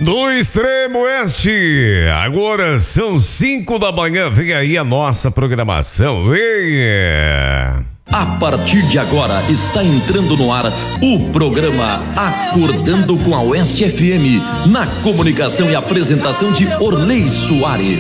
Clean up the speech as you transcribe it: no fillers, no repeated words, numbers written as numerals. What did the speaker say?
do Extremo Oeste. Agora são 5 da manhã, vem aí a nossa programação. Venha! A partir de agora está entrando no ar o programa Acordando com a Oeste FM, na comunicação e apresentação de Orley Soares.